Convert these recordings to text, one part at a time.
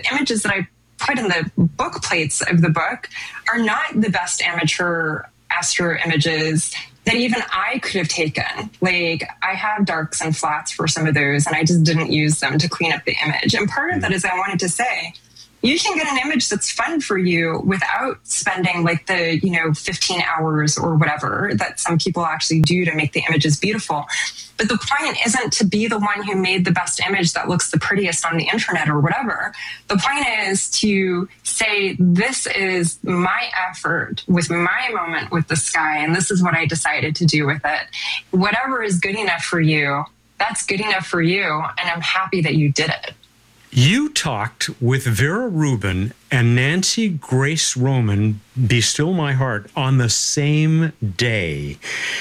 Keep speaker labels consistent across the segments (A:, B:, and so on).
A: the images that I put in the book plates of the book are not the best amateur astro images that even I could have taken. Like, I have darks and flats for some of those, and I just didn't use them to clean up the image. And part of that is I wanted to say, you can get an image that's fun for you without spending like the, 15 hours or whatever that some people actually do to make the images beautiful. But the point isn't to be the one who made the best image that looks the prettiest on the internet or whatever. The point is to say, this is my effort with my moment with the sky, and this is what I decided to do with it. Whatever is good enough for you, that's good enough for you, and I'm happy that you did it.
B: You talked with Vera Rubin and Nancy Grace Roman, Be Still My Heart, on the same day.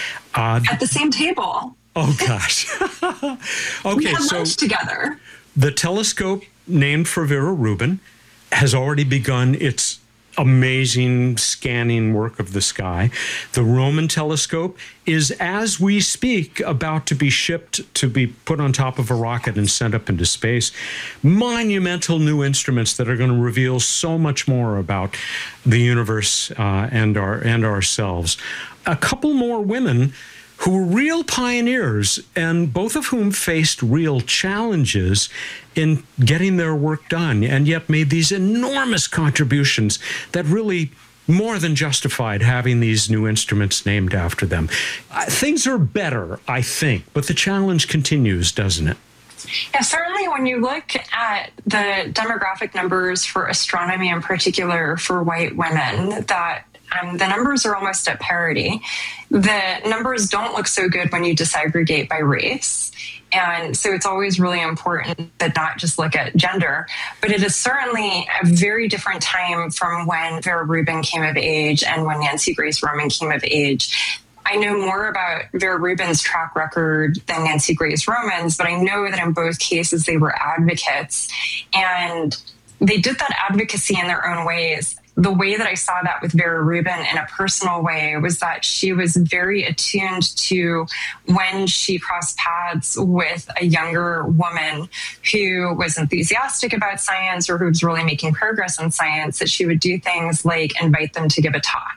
A: At the same table.
B: Oh, gosh. Okay,
A: we had lunch together.
B: The telescope named for Vera Rubin has already begun its amazing scanning work of the sky. The Roman telescope is, as we speak, about to be shipped to be put on top of a rocket and sent up into space. Monumental new instruments that are going to reveal so much more about the universe and ourselves. A couple more women who were real pioneers, and both of whom faced real challenges in getting their work done, and yet made these enormous contributions that really more than justified having these new instruments named after them. Things are better, I think, but the challenge continues, doesn't it?
A: Yeah, certainly when you look at the demographic numbers for astronomy in particular for white women, that the numbers are almost at parity. The numbers don't look so good when you disaggregate by race. And so it's always really important to not just look at gender, but it is certainly a very different time from when Vera Rubin came of age and when Nancy Grace Roman came of age. I know more about Vera Rubin's track record than Nancy Grace Roman's, but I know that in both cases they were advocates, and they did that advocacy in their own ways. The way that I saw that with Vera Rubin in a personal way was that she was very attuned to when she crossed paths with a younger woman who was enthusiastic about science or who was really making progress in science, that she would do things like invite them to give a talk.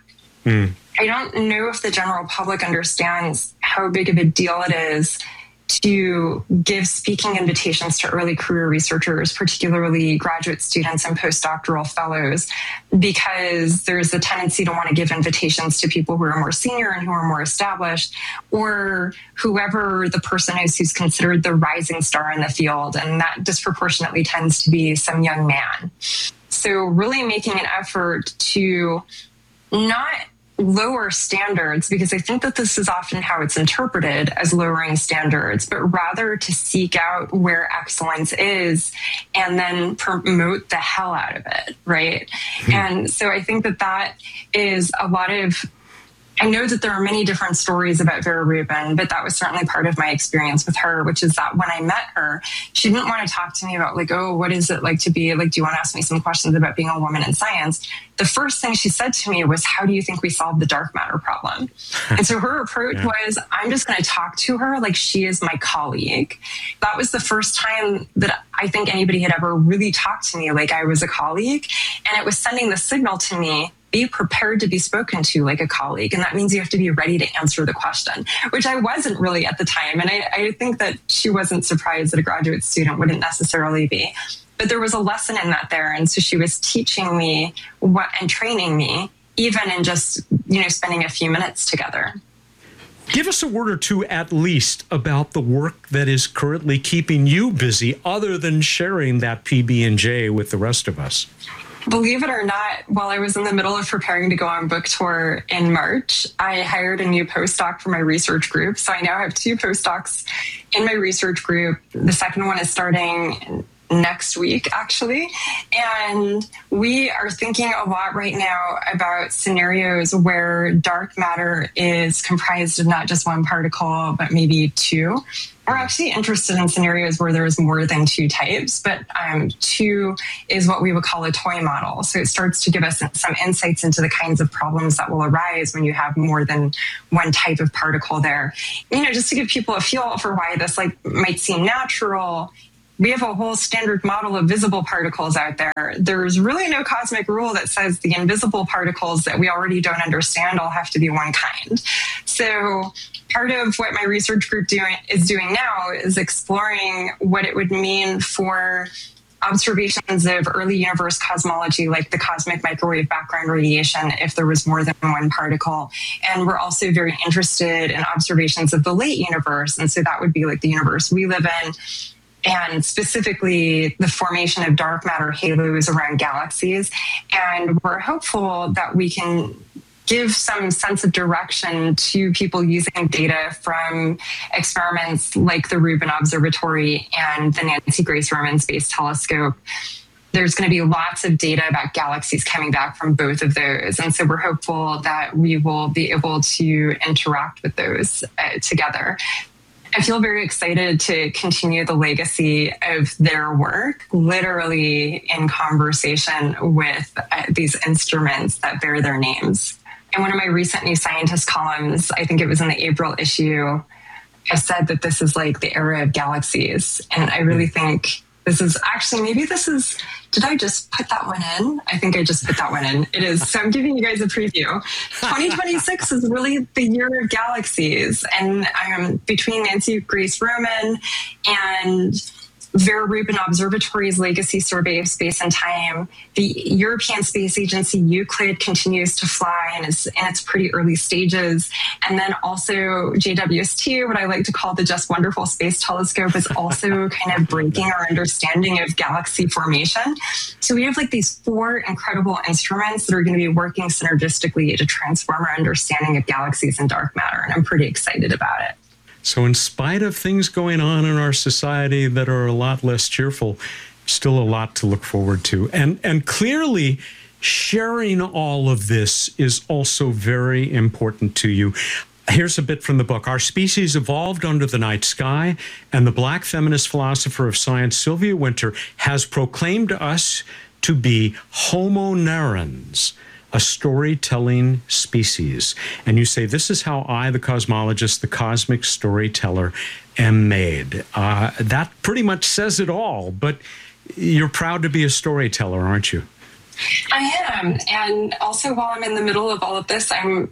A: I don't know if the general public understands how big of a deal it is to give speaking invitations to early career researchers, particularly graduate students and postdoctoral fellows, because there's a tendency to want to give invitations to people who are more senior and who are more established, or whoever the person is who's considered the rising star in the field. And that disproportionately tends to be some young man. So really making an effort to not lower standards, because I think that this is often how it's interpreted as lowering standards, but rather to seek out where excellence is and then promote the hell out of it, right? And so I think that that is a lot of, I know that there are many different stories about Vera Rubin, but that was certainly part of my experience with her, which is that when I met her, she didn't want to talk to me about like, oh, what is it like to be like, do you want to ask me some questions about being a woman in science? The first thing she said to me was, how do you think we solve the dark matter problem? And so her approach was, I'm just going to talk to her like she is my colleague. That was the first time that I think anybody had ever really talked to me like I was a colleague. And it was sending the signal to me, be prepared to be spoken to like a colleague. And that means you have to be ready to answer the question, which I wasn't really at the time. And I think that she wasn't surprised that a graduate student wouldn't necessarily be. But there was a lesson in that there. And so she was teaching me what and training me, even in just, spending a few minutes together.
B: Give us a word or two at least about the work that is currently keeping you busy, other than sharing that PB&J with the rest of us.
A: Believe it or not, while I was in the middle of preparing to go on book tour in March, I hired a new postdoc for my research group. So I now have 2 postdocs in my research group. The second one is starting next week, actually. And we are thinking a lot right now about scenarios where dark matter is comprised of not just one particle, but maybe 2. We're actually interested in scenarios where there is more than 2 types, but 2 is what we would call a toy model. So it starts to give us some insights into the kinds of problems that will arise when you have more than one type of particle there. Just to give people a feel for why this might seem natural. we have a whole standard model of visible particles out there. There's really no cosmic rule that says the invisible particles that we already don't understand all have to be one kind. So part of what my research group is doing now is exploring what it would mean for observations of early universe cosmology, like the cosmic microwave background radiation, if there was more than one particle. And we're also very interested in observations of the late universe. And so that would be like the universe we live in, and specifically the formation of dark matter halos around galaxies. And we're hopeful that we can give some sense of direction to people using data from experiments like the Rubin Observatory and the Nancy Grace Roman Space Telescope. There's going to be lots of data about galaxies coming back from both of those. And so we're hopeful that we will be able to interact with those together. I feel very excited to continue the legacy of their work, literally in conversation with these instruments that bear their names. In one of my recent New Scientist columns, I think it was in the April issue, I said that this is like the era of galaxies. And I really think this is actually, did I just put that one in? I think I just put that one in. It is. So I'm giving you guys a preview. 2026 is really the year of galaxies. And between Nancy Grace Roman and Vera Rubin Observatory's legacy survey of space and time, the European Space Agency Euclid continues to fly and is in its pretty early stages. And then also JWST, what I like to call the Just Wonderful Space Telescope, is also kind of breaking our understanding of galaxy formation. So we have like these 4 incredible instruments that are going to be working synergistically to transform our understanding of galaxies and dark matter. And I'm pretty excited about it.
B: So in spite of things going on in our society that are a lot less cheerful, still a lot to look forward to. And clearly, sharing all of this is also very important to you. Here's a bit from the book. Our species evolved under the night sky, and the Black feminist philosopher of science, Sylvia Wynter, has proclaimed us to be Homo narrans, a storytelling species. And you say, this is how I, the cosmologist, the cosmic storyteller, am made. That pretty much says it all, but you're proud to be a storyteller, aren't you?
A: I am. And also while I'm in the middle of all of this,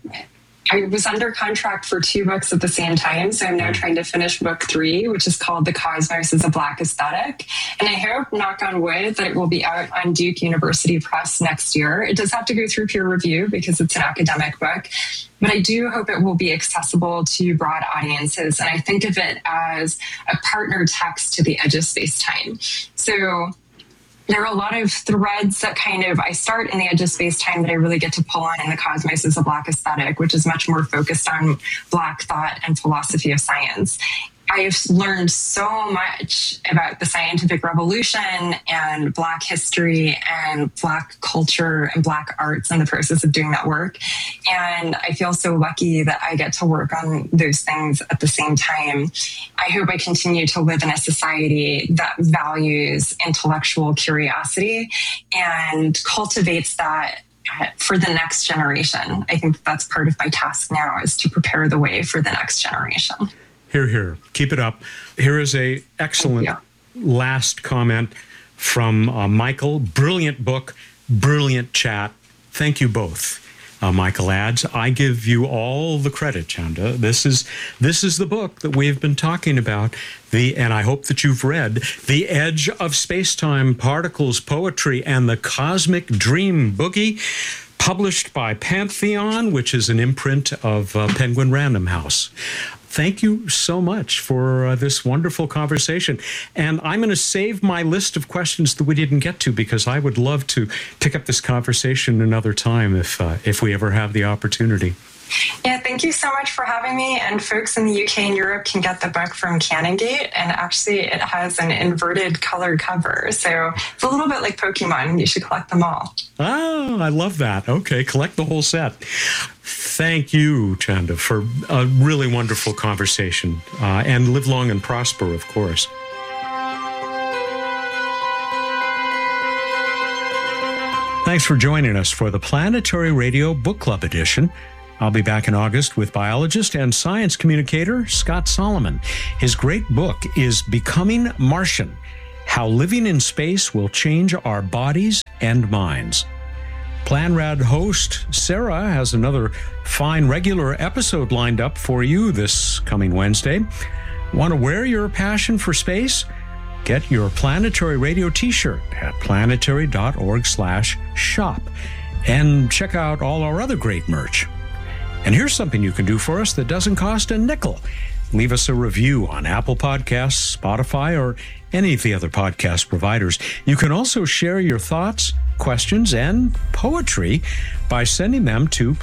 A: I was under contract for 2 books at the same time. So I'm now trying to finish book 3, which is called The Cosmos is a Black Aesthetic. And I hope, knock on wood, that it will be out on Duke University Press next year. It does have to go through peer review because it's an academic book, but I do hope it will be accessible to broad audiences. And I think of it as a partner text to the edge of space-time. So there are a lot of threads that I start in the edge of space-time that I really get to pull on in The Cosmos is a Black Aesthetic, which is much more focused on Black thought and philosophy of science. I've learned so much about the scientific revolution and Black history and Black culture and Black arts in the process of doing that work. And I feel so lucky that I get to work on those things at the same time. I hope I continue to live in a society that values intellectual curiosity and cultivates that for the next generation. I think that's part of my task now, is to prepare the way for the next generation.
B: Hear, hear. Keep it up. Here is a excellent last comment from Michael. Brilliant book, brilliant chat. Thank you both. Michael adds, I give you all the credit, Chanda. This is the book that we've been talking about, and I hope that you've read, The Edge of Spacetime, Particles, Poetry, and the Cosmic Dream Boogie, published by Pantheon, which is an imprint of Penguin Random House. Thank you so much for this wonderful conversation. And I'm going to save my list of questions that we didn't get to, because I would love to pick up this conversation another time if we ever have the opportunity.
A: Yeah, thank you so much for having me. And folks in the UK and Europe can get the book from Canongate. And actually, it has an inverted colored cover. So it's a little bit like Pokemon. You should collect them all.
B: Oh, I love that. Okay, collect the whole set. Thank you, Chanda, for a really wonderful conversation. And live long and prosper, of course. Thanks for joining us for the Planetary Radio Book Club edition. I'll be back in August with biologist and science communicator Scott Solomon. His great book is Becoming Martian, How Living in Space Will Change Our Bodies and Minds. PlanRad host Sarah has another fine regular episode lined up for you this coming Wednesday. Want to wear your passion for space? Get your Planetary Radio t-shirt at planetary.org/shop and check out all our other great merch. And here's something you can do for us that doesn't cost a nickel. Leave us a review on Apple Podcasts, Spotify, or any of the other podcast providers. You can also share your thoughts, questions, and poetry by sending them to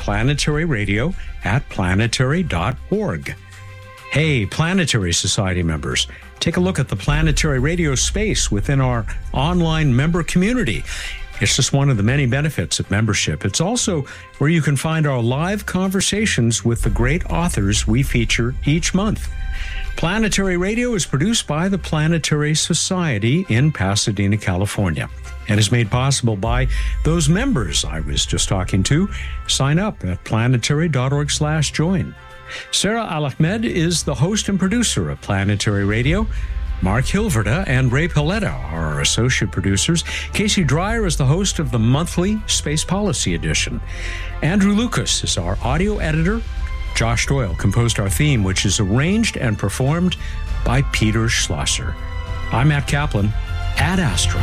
B: planetaryradio@planetary.org. Hey, Planetary Society members, take a look at the Planetary Radio space within our online member community. It's just one of the many benefits of membership. It's also where you can find our live conversations with the great authors we feature each month. Planetary Radio is produced by the Planetary Society in Pasadena, California, and is made possible by those members I was just talking to. Sign up at planetary.org/join. Sarah Al-Ahmed is the host and producer of Planetary Radio. Mark Hilverda and Ray Paletta are our associate producers. Casey Dreyer is the host of the monthly Space Policy Edition. Andrew Lucas is our audio editor. Josh Doyle composed our theme, which is arranged and performed by Peter Schlosser. I'm Matt Kaplan, Ad Astra.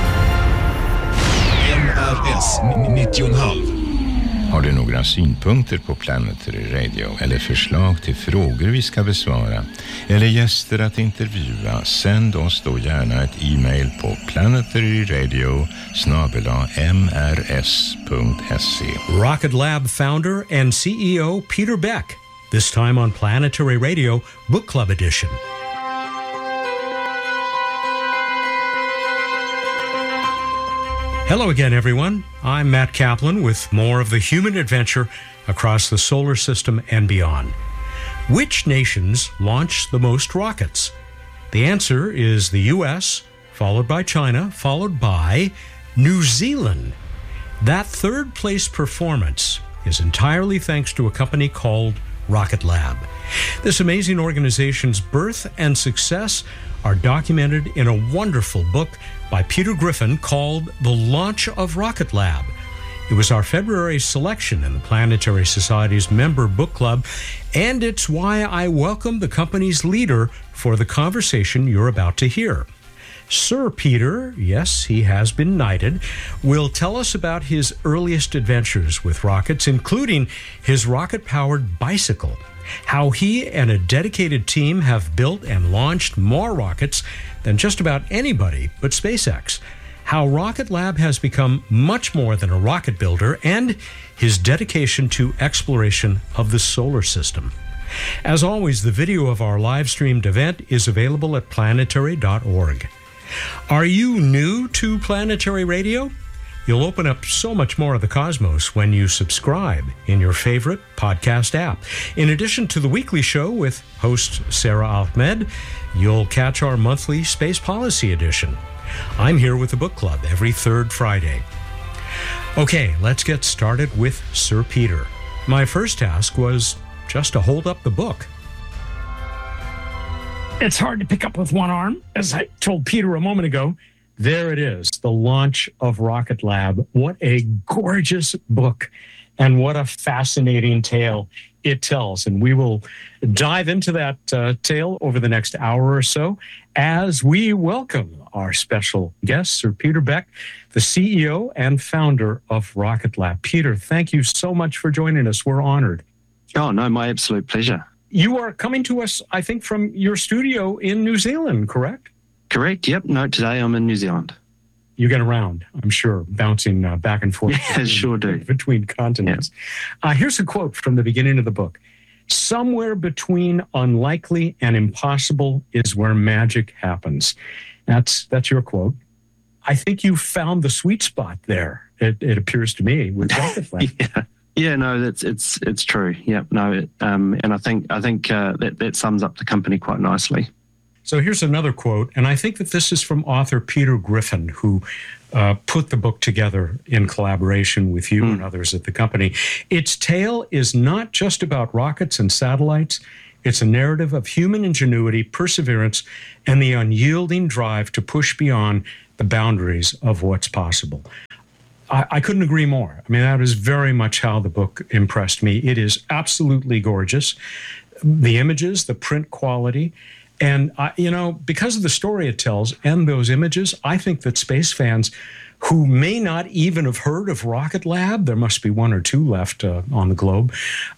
C: NRS 90,5.
D: Har du några synpunkter på Planetary Radio eller förslag till frågor vi ska besvara eller gäster att intervjua, sänd oss då gärna ett e-mail på planetaryradio@mrs.se.
B: Rocket Lab founder and CEO Peter Beck, this time on Planetary Radio Book Club Edition. Hello again, everyone. I'm Matt Kaplan with more of the human adventure across the solar system and beyond. Which nations launch the most rockets? The answer is the U.S., followed by China, followed by New Zealand. That third place performance is entirely thanks to a company called Rocket Lab. This amazing organization's birth and success are documented in a wonderful book by Peter Griffin called The Launch of Rocket Lab. It was our February selection in the Planetary Society's member book club, and it's why I welcome the company's leader for the conversation you're about to hear. Sir Peter, yes, he has been knighted, will tell us about his earliest adventures with rockets, including his rocket-powered bicycle, how he and a dedicated team have built and launched more rockets than just about anybody but SpaceX, how Rocket Lab has become much more than a rocket builder, and his dedication to exploration of the solar system. As always, the video of our live-streamed event is available at planetary.org. Are you new to Planetary Radio? You'll open up so much more of the cosmos when you subscribe in your favorite podcast app. In addition to the weekly show with host Sarah Ahmed, you'll catch our monthly Space Policy Edition. I'm here with the book club every third Friday. Okay, let's get started with Sir Peter. My first task was just to hold up the book. It's hard to pick up with one arm, as I told Peter a moment ago. There it is, The Launch of Rocket Lab. What a gorgeous book, and what a fascinating tale it tells. And we will dive into that tale over the next hour or so as we welcome our special guest, Sir Peter Beck, the CEO and founder of Rocket Lab. Peter, thank you so much for joining us. We're honored.
E: Oh, no, my absolute pleasure.
B: You are coming to us, I think, from your studio in New Zealand, correct?
E: Correct. Yep. No, today I'm in New Zealand.
B: You get around, I'm sure, bouncing back and forth.
E: Yeah, sure do.
B: Between continents. Yeah. Here's a quote from the beginning of the book. Somewhere between unlikely and impossible is where magic happens. That's your quote. I think you found the sweet spot there. It appears to me with Rocket Lab.
E: Yeah, no, it's true. Yeah, no, and I think that sums up the company quite nicely.
B: So here's another quote, and I think that this is from author Peter Griffin, who put the book together in collaboration with you and others at the company. Its tale is not just about rockets and satellites. It's a narrative of human ingenuity, perseverance, and the unyielding drive to push beyond the boundaries of what's possible. I couldn't agree more. I mean, that is very much how the book impressed me. It is absolutely gorgeous. The images, the print quality, and, because of the story it tells and those images, I think that space fans who may not even have heard of Rocket Lab, there must be one or two left on the globe,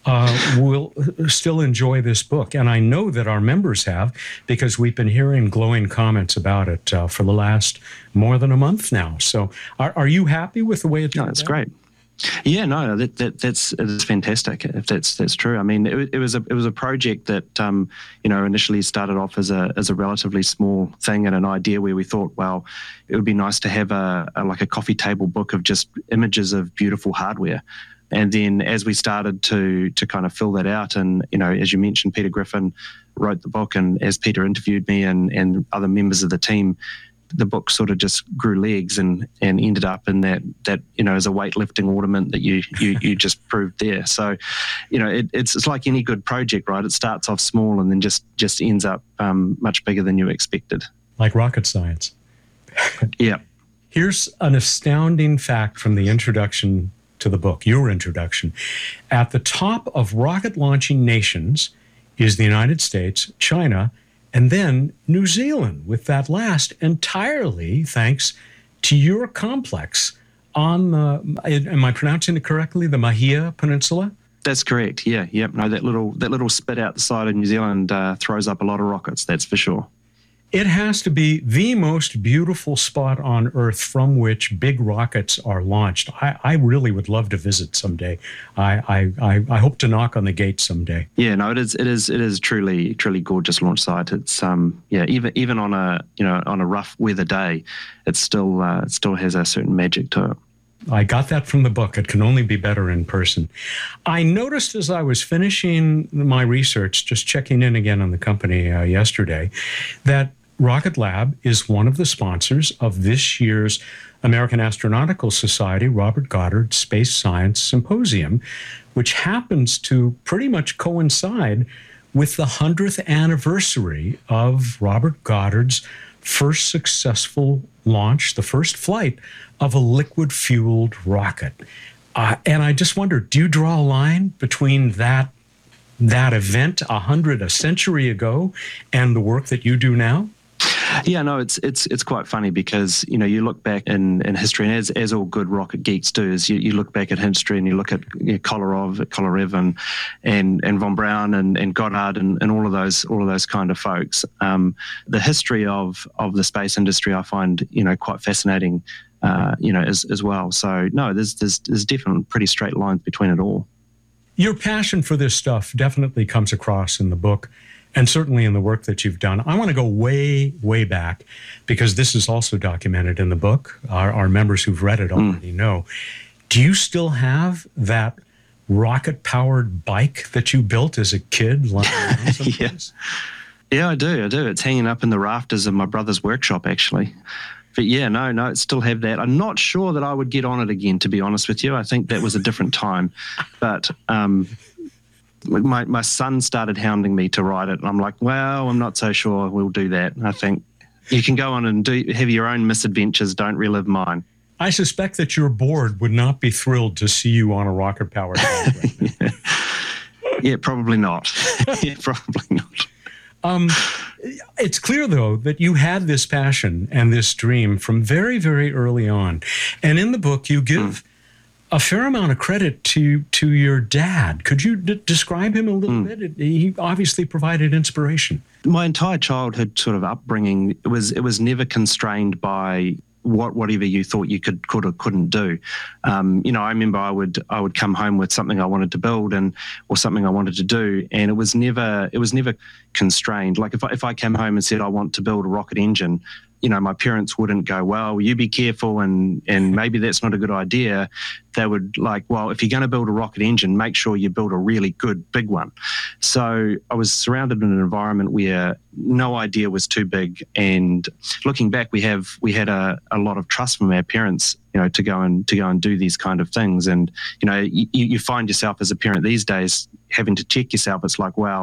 B: will still enjoy this book. And I know that our members have, because we've been hearing glowing comments about it for the last more than a month now. So are you happy with the way it's
E: No, it's great. Yeah, no, that's fantastic. If that's true, I mean, it was a project that initially started off as a relatively small thing and an idea where we thought, well, it would be nice to have a coffee table book of just images of beautiful hardware. And then as we started to kind of fill that out, and as you mentioned, Peter Griffin wrote the book, and as Peter interviewed me and other members of the team, the book sort of just grew legs and ended up in that as a weightlifting ornament that you just proved there. So, it's like any good project, right? It starts off small and then just ends up much bigger than you expected.
B: Like rocket science.
E: Yeah.
B: Here's an astounding fact from the introduction to the book, your introduction. At the top of rocket launching nations is the United States, China, and then New Zealand, with that last entirely thanks to your complex on the, am I pronouncing it correctly, the Mahia Peninsula?
E: That's correct, yeah. Yep. No, that little spit out the side of New Zealand throws up a lot of rockets, that's for sure.
B: It has to be the most beautiful spot on Earth from which big rockets are launched. I really would love to visit someday. I hope to knock on the gate someday.
E: Yeah, no, it is truly gorgeous launch site. It's even on a rough weather day, it still has a certain magic to it.
B: I got that from the book. It can only be better in person. I noticed as I was finishing my research, just checking in again on the company yesterday, that Rocket Lab is one of the sponsors of this year's American Astronautical Society Robert Goddard Space Science Symposium, which happens to pretty much coincide with the 100th anniversary of Robert Goddard's first successful launch, the first flight of a liquid-fueled rocket. And I just wonder, do you draw a line between that event a century ago and the work that you do now?
E: Yeah, no, it's quite funny because, you look back in history, and as all good rocket geeks do, is you look back at history and you look at Kolarov and von Braun and Goddard and all of those kind of folks. The history of the space industry I find, quite fascinating, as well. So no, there's definitely pretty straight lines between it all.
B: Your passion for this stuff definitely comes across in the book, and certainly in the work that you've done. I want to go way, way back, because this is also documented in the book. Our members who've read it already know. Do you still have that rocket-powered bike that you built as a kid?
E: Yeah, I do. It's hanging up in the rafters of my brother's workshop, actually. But yeah, no, I still have that. I'm not sure that I would get on it again, to be honest with you. I think that was a different time. But my son started hounding me to ride it, and I'm like, well, I'm not so sure we'll do that. I think you can go on and have your own misadventures. Don't relive mine.
B: I suspect that your board would not be thrilled to see you on a rocket-powered bike.
E: Yeah, probably not. Probably not.
B: It's clear, though, that you had this passion and this dream from very, very early on. And in the book, you give a fair amount of credit to your dad. Could you describe him a little bit? He obviously provided inspiration.
E: My entire childhood sort of upbringing, it was never constrained by whatever you thought you could or couldn't do. I remember I would come home with something I wanted to build or something I wanted to do, and it was never constrained. Like if I came home and said I want to build a rocket engine, my parents wouldn't go, well, you be careful and maybe that's not a good idea. They would like, well, if you're going to build a rocket engine, make sure you build a really good big one. So I was surrounded in an environment where no idea was too big. And looking back, we had a lot of trust from our parents, to go and do these kind of things. And, you find yourself as a parent these days having to check yourself. It's like, wow,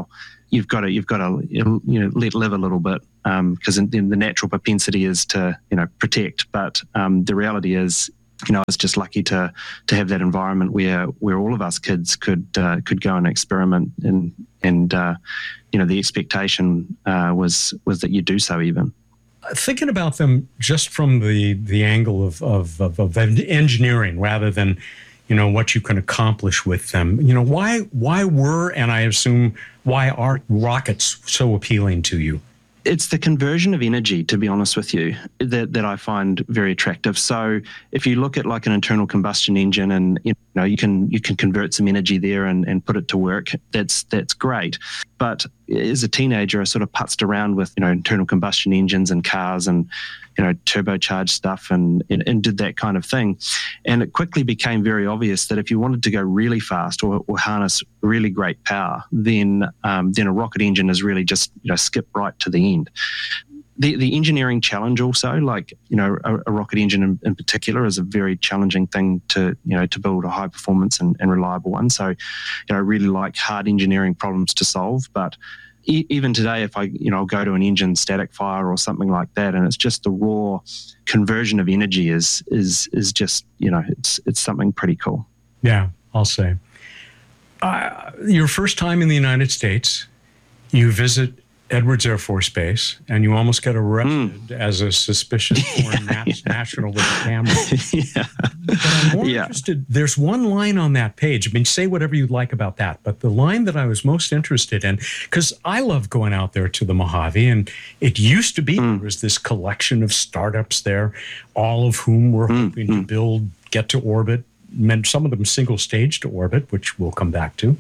E: you've got to let live a little bit, because the natural propensity is to protect. But the reality is, I was just lucky to have that environment where all of us kids could go and experiment, and the expectation was that you do so even.
B: Thinking about them just from the angle of engineering rather than what you can accomplish with them. Why were, and I assume why are rockets so appealing to you?
E: It's the conversion of energy, to be honest with you, that I find very attractive. So if you look at like an internal combustion engine, and you can convert some energy there and put it to work, that's great. But as a teenager, I sort of putzed around with internal combustion engines and cars and turbocharged stuff and did that kind of thing. And it quickly became very obvious that if you wanted to go really fast or harness really great power, then a rocket engine is really just skip right to the end. The engineering challenge also, like a rocket engine in particular, is a very challenging thing to build a high performance and reliable one. So I really like hard engineering problems to solve. But even today, if I'll go to an engine static fire or something like that, and it's just the raw conversion of energy is just it's something pretty cool.
B: Yeah, I'll say. Your first time in the United States, you visit Edwards Air Force Base, and you almost get arrested as a suspicious foreign national with a camera. But I'm more interested. There's one line on that page. I mean, say whatever you'd like about that, but the line that I was most interested in, because I love going out there to the Mojave, and it used to be there was this collection of startups there, all of whom were hoping to get to orbit, some of them single stage to orbit, which we'll come back to.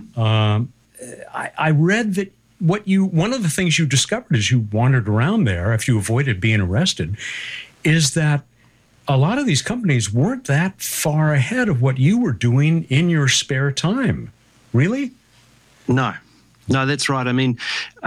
B: I read that one of the things you discovered as you wandered around there, if you avoided being arrested, is that a lot of these companies weren't that far ahead of what you were doing in your spare time. Really?
E: No, that's right. I mean,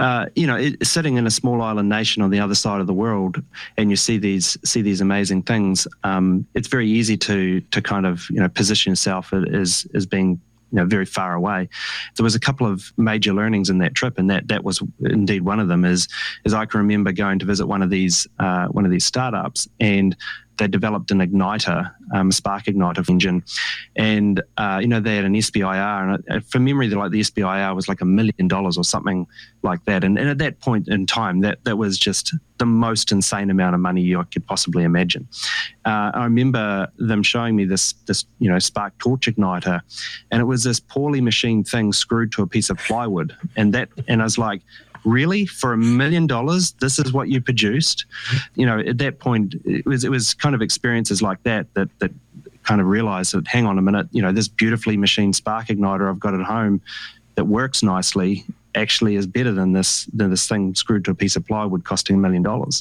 E: sitting in a small island nation on the other side of the world, and you see these amazing things, it's very easy to kind of position yourself as being very far away. There was a couple of major learnings in that trip, and that was indeed one of them. Is I can remember going to visit one of these startups, and they developed an igniter, spark igniter engine, and they had an SBIR, and from memory, the SBIR was like $1 million or something like that. And at that point in time, that was just the most insane amount of money you could possibly imagine. I remember them showing me this spark torch igniter, and it was this poorly machined thing screwed to a piece of plywood, and I was like, really, for $1 million, this is what you produced? At that point, it was kind of experiences like that kind of realized that, hang on a minute, this beautifully machined spark igniter I've got at home that works nicely actually is better than this thing screwed to a piece of plywood costing $1 million.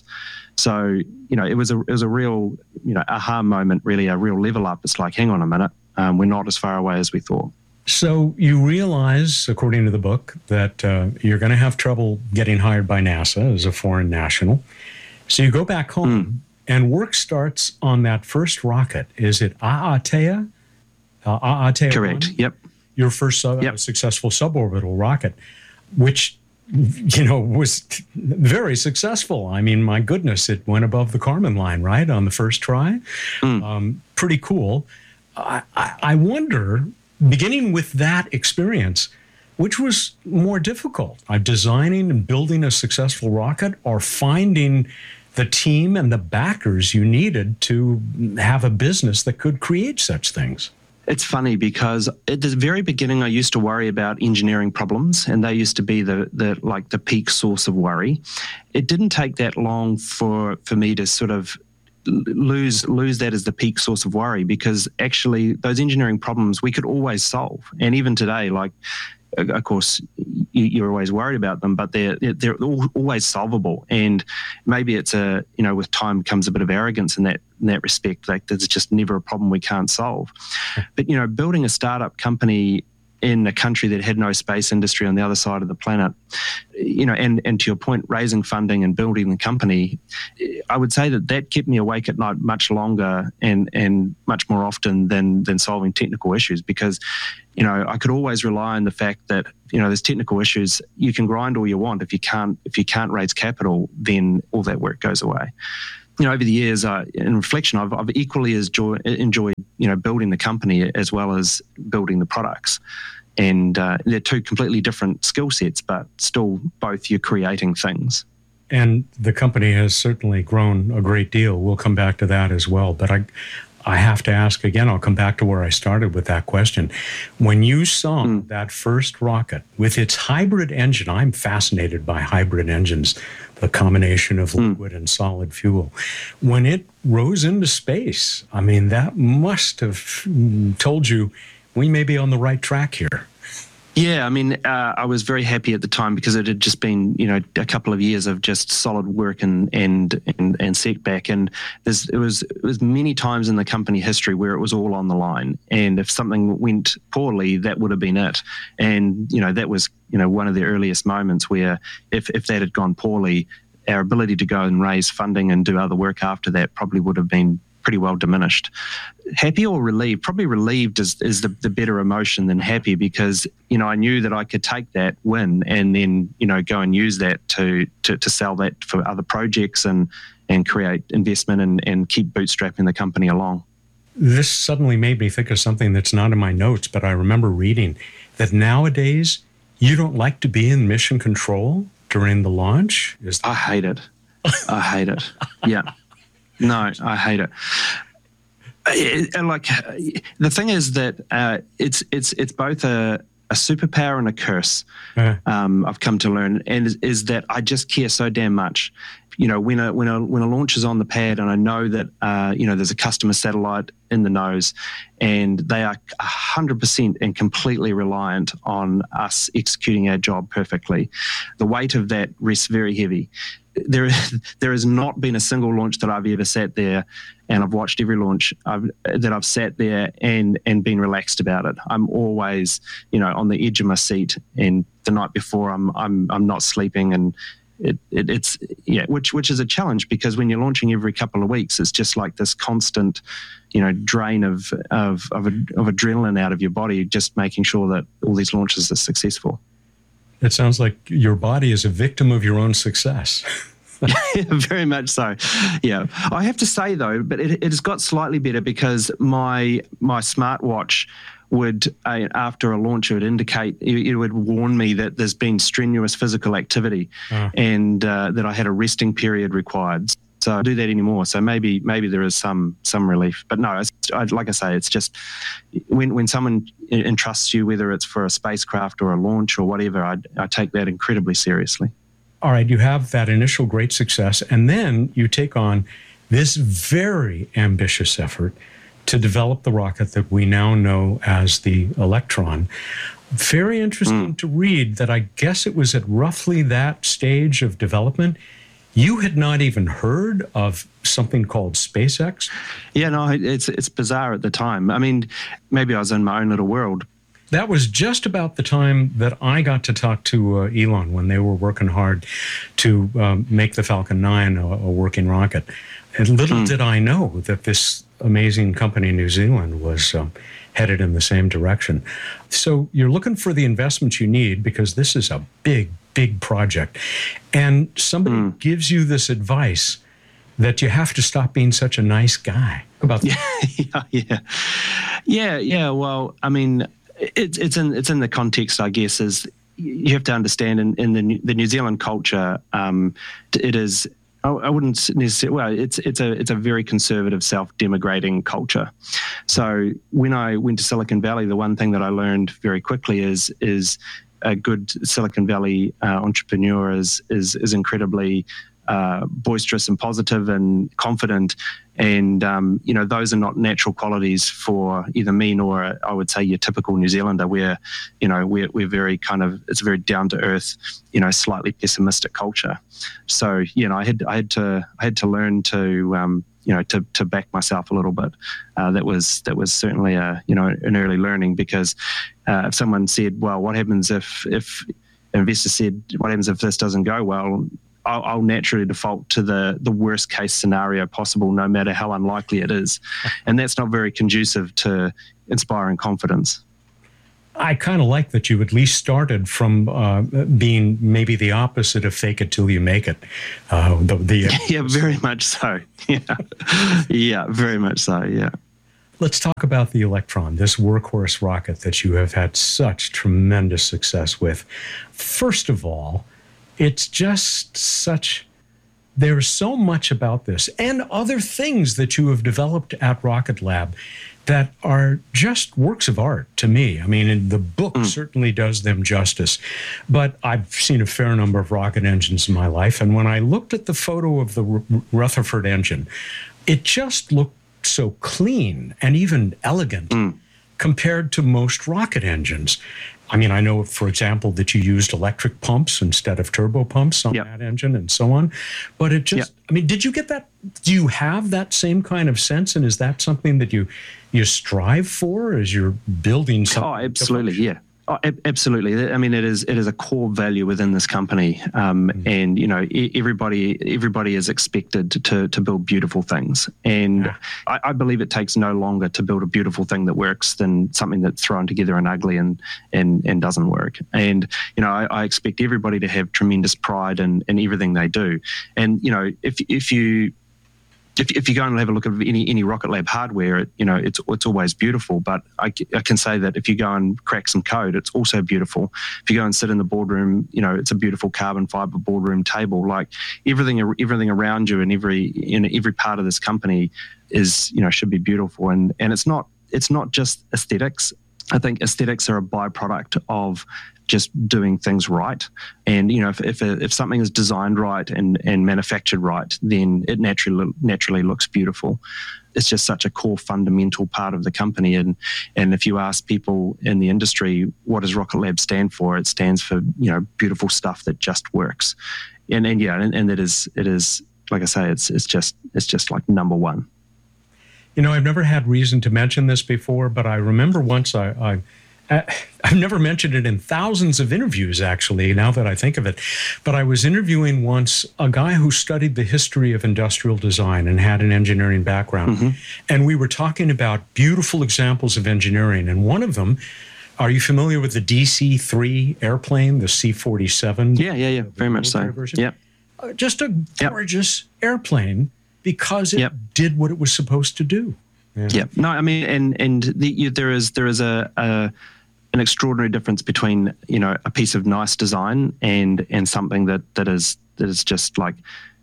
E: So, it was a real, aha moment, really a real level up. It's like, hang on a minute, we're not as far away as we thought.
B: So you realize, according to the book, that you're going to have trouble getting hired by NASA as a foreign national. So you go back home, and work starts on that first rocket. Is it A'atea? A'atea?
E: Correct.
B: 1?
E: Yep.
B: Your first successful suborbital rocket, which was very successful. I mean, my goodness, it went above the Kármán line, right, on the first try. Pretty cool. I wonder, beginning with that experience, which was more difficult, designing and building a successful rocket, or finding the team and the backers you needed to have a business that could create such things?
E: It's funny because at the very beginning, I used to worry about engineering problems, and they used to be the peak source of worry. It didn't take that long for me to sort of lose that as the peak source of worry, because actually those engineering problems we could always solve. And even today, like, of course, you're always worried about them, but they're always solvable. And maybe it's with time comes a bit of arrogance in that respect. Like, there's just never a problem we can't solve. But building a startup company in a country that had no space industry on the other side of the planet. And to your point, raising funding and building the company, I would say that kept me awake at night much longer and much more often than solving technical issues, because I could always rely on the fact that there's technical issues. You can grind all you want. If you can't raise capital, then all that work goes away. Over the years, in reflection, I've equally enjoyed building the company as well as building the products. And they're two completely different skill sets, but still both you're creating things.
B: And the company has certainly grown a great deal. We'll come back to that as well. But I have to ask again, I'll come back to where I started with that question. When you saw that first rocket with its hybrid engine, I'm fascinated by hybrid engines, the combination of liquid and solid fuel. When it rose into space, I mean, that must have told you we may be on the right track here.
E: Yeah, I mean, I was very happy at the time because it had just been, a couple of years of just solid work and setback. And it was many times in the company history where it was all on the line. And if something went poorly, that would have been it. And, that was, one of the earliest moments where if that had gone poorly, our ability to go and raise funding and do other work after that probably would have been pretty well diminished. Happy or relieved? Probably relieved is the better emotion than happy, because I knew that I could take that win and then go and use that to sell that for other projects and create investment and keep bootstrapping the company along.
B: This suddenly made me think of something that's not in my notes, but I remember reading that nowadays you don't like to be in mission control during the launch.
E: I hate it. I hate it. Yeah. No, I hate it. The thing is that it's both a superpower and a curse. I've come to learn, and is that I just care so damn much. When a launch is on the pad, and I know that there's a customer satellite in the nose, and they are 100% and completely reliant on us executing our job perfectly. The weight of that rests very heavy. There has not been a single launch that I've ever sat there, and I've watched every launch that I've sat there and been relaxed about it. I'm always, on the edge of my seat, and the night before I'm not sleeping, and it's which is a challenge, because when you're launching every couple of weeks, it's just like this constant, drain of adrenaline out of your body, just making sure that all these launches are successful.
B: It sounds like your body is a victim of your own success.
E: Very much so. Yeah. I have to say, though, but it has got slightly better, because my smartwatch would, after a launch, it would indicate, it would warn me that there's been strenuous physical activity and that I had a resting period required. So I don't do that anymore. So maybe there is some relief. But no, like I say, it's just when someone entrusts you, whether it's for a spacecraft or a launch or whatever, I take that incredibly seriously.
B: All right, you have that initial great success, and then you take on this very ambitious effort to develop the rocket that we now know as the Electron. Very interesting to read that I guess it was at roughly that stage of development you had not even heard of something called SpaceX?
E: Yeah, no, it's bizarre at the time. I mean, maybe I was in my own little world.
B: That was just about the time that I got to talk to Elon when they were working hard to make the Falcon 9 a working rocket. And little did I know that this amazing company in New Zealand was headed in the same direction. So you're looking for the investments you need, because this is a big project. And somebody gives you this advice that you have to stop being such a nice guy. About
E: that. Yeah. Well, I mean, it's in the context, I guess, is you have to understand in the New Zealand culture, it is. I wouldn't necessarily. Well, it's a very conservative, self-demigrating culture. So when I went to Silicon Valley, the one thing that I learned very quickly is a good Silicon Valley entrepreneur is incredibly boisterous and positive and confident, and those are not natural qualities for either me nor I would say your typical New Zealander, where we're very it's a very down to earth, slightly pessimistic culture. So I had to learn to to back myself a little bit. That was certainly an early learning, because if someone said, well, what happens if investors said, what happens if this doesn't go well? I'll naturally default to the worst case scenario possible, no matter how unlikely it is. And that's not very conducive to inspiring confidence.
B: I kind of like that you at least started from being maybe the opposite of fake it till you make it.
E: Yeah, very much so. Yeah, very much so, yeah.
B: Let's talk about the Electron, this workhorse rocket that you have had such tremendous success with. First of all, it's just there's so much about this and other things that you have developed at Rocket Lab that are just works of art to me. I mean, and the book certainly does them justice. But I've seen a fair number of rocket engines in my life, and when I looked at the photo of the Rutherford engine, it just looked so clean and even elegant compared to most rocket engines. I mean, I know, for example, that you used electric pumps instead of turbo pumps on that engine and so on. But it just, I mean, did you get that? Do you have that same kind of sense? And is that something that you strive for as you're building something?
E: Oh, absolutely, yeah. Oh, absolutely. I mean, it is a core value within this company, and everybody is expected to build beautiful things. And I believe it takes no longer to build a beautiful thing that works than something that's thrown together and ugly and doesn't work. And I expect everybody to have tremendous pride in everything they do. And if you go and have a look at any Rocket Lab hardware, it's always beautiful. But I can say that if you go and crack some code, it's also beautiful. If you go and sit in the boardroom, it's a beautiful carbon fiber boardroom table. Like everything around you and every part of this company is should be beautiful. And it's not just aesthetics. I think aesthetics are a byproduct of just doing things right. And if something is designed right and manufactured right, then it naturally looks beautiful. It's just such a core fundamental part of the company. And if you ask people in the industry, what does Rocket Lab stand for? It stands for beautiful stuff that just works. And it is like I say, it's just like number one.
B: I've never had reason to mention this before, but I remember once I've never mentioned it in thousands of interviews, actually, now that I think of it. But I was interviewing once a guy who studied the history of industrial design and had an engineering background. And we were talking about beautiful examples of engineering. And one of them, are you familiar with the DC-3 airplane, the C-47?
E: Yeah. Very much so. Yeah.
B: Just a gorgeous airplane because it did what it was supposed to do.
E: Yeah. No, I mean, there is an extraordinary difference between a piece of nice design and something that is just like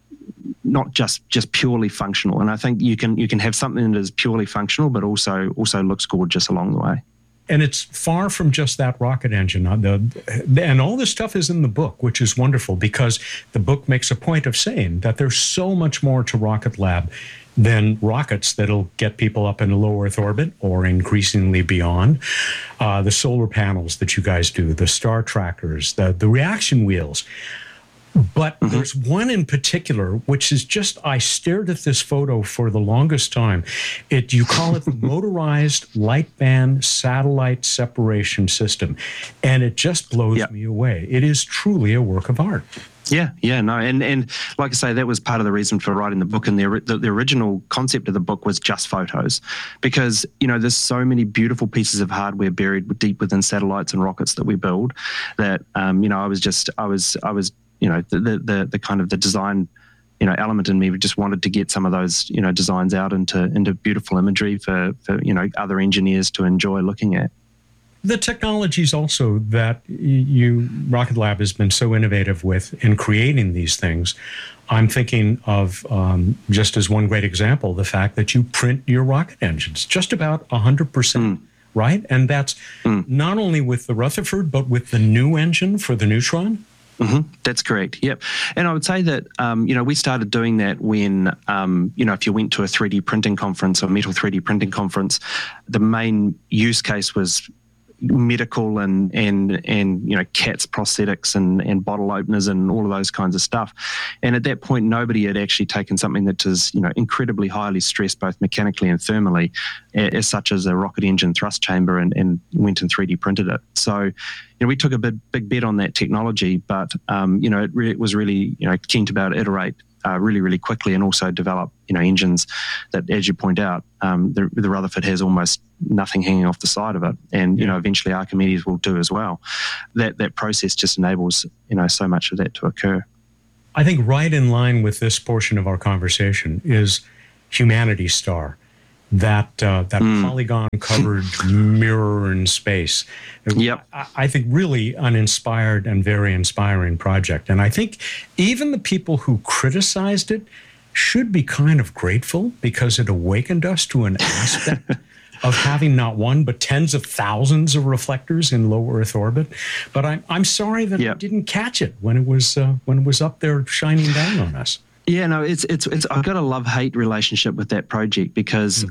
E: not just purely functional. And I think you can have something that is purely functional, but also looks gorgeous along the way.
B: And it's far from just that rocket engine. And all this stuff is in the book, which is wonderful because the book makes a point of saying that there's so much more to Rocket Lab than rockets that'll get people up in low Earth orbit or increasingly beyond. The solar panels that you guys do, the star trackers, the reaction wheels. But there's one in particular, which is just, I stared at this photo for the longest time. You call it the Motorized Light Band Satellite Separation System. And it just blows me away. It is truly a work of art.
E: Yeah, no, and like I say, that was part of the reason for writing the book. And the original concept of the book was just photos, because there's so many beautiful pieces of hardware buried deep within satellites and rockets that we build that I was the kind of the design element in me just wanted to get some of those designs out into beautiful imagery for other engineers to enjoy looking at.
B: The technologies also that Rocket Lab has been so innovative with in creating these things. I'm thinking of, just as one great example, the fact that you print your rocket engines just about 100%, right? And that's not only with the Rutherford, but with the new engine for the Neutron?
E: That's correct. Yep. And I would say that, we started doing that when, if you went to a 3D printing conference or metal 3D printing conference, the main use case was medical and cats prosthetics and bottle openers and all of those kinds of stuff. And at that point, nobody had actually taken something that is incredibly highly stressed both mechanically and thermally, as such as a rocket engine thrust chamber, and went and 3D printed it. So we took a big bet on that technology, but it was really keen to be able to iterate really, really quickly, and also develop engines that, as you point out, the Rutherford has almost nothing hanging off the side of it, and eventually Archimedes will do as well. That process just enables so much of that to occur.
B: I think right in line with this portion of our conversation is Humanity Star, that polygon-covered mirror in space.
E: Yep.
B: I think really an inspired and very inspiring project. And I think even the people who criticized it should be kind of grateful, because it awakened us to an aspect of having not one, but tens of thousands of reflectors in low Earth orbit. But I'm sorry that I didn't catch it when it was up there shining down on us.
E: Yeah, no, it's I've got a love-hate relationship with that project, because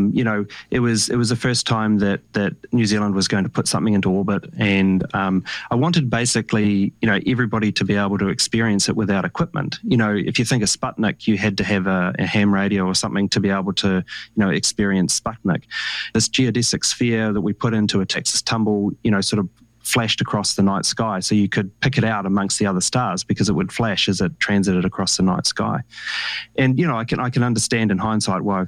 E: it was the first time that New Zealand was going to put something into orbit, and I wanted basically everybody to be able to experience it without equipment. If you think of Sputnik, you had to have a ham radio or something to be able to experience Sputnik. This geodesic sphere that we put into a Texas tumble, sort of flashed across the night sky, so you could pick it out amongst the other stars because it would flash as it transited across the night sky. And I can understand in hindsight why